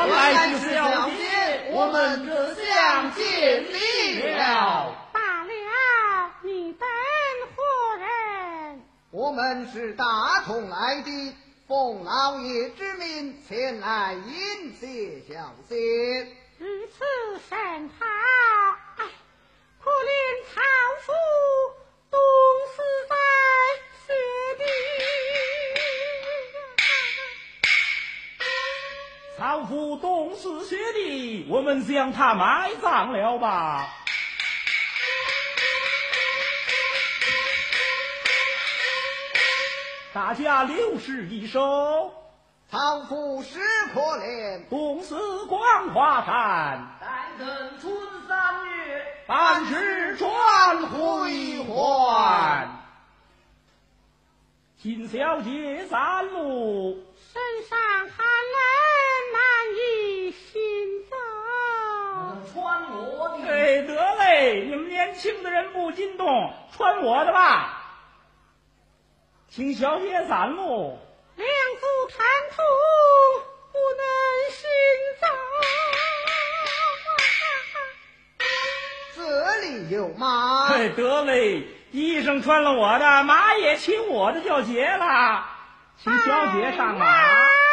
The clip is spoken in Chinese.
原来是小姐，我们这厢见礼了。 罢了，你等何人？ 我们是大同来的，奉老爷之命前来迎接小姐。 如此甚好，哎，可怜曹夫冻死在雪地。 曹夫冻死雪地，我们将他埋葬了吧。大家留事一收。 曹夫实可怜， 冻死光华山， 但等春3月， 半世转回还。秦小姐三路， 身上寒冷难以行走。 穿我的。 哎，得嘞，你们年轻的人不禁动，穿我的吧。请小姐三路， 两足贪痛，不能行走。 这里有马。 哎，得嘞，医生穿了我的，马也请我的就结了，请小姐上马。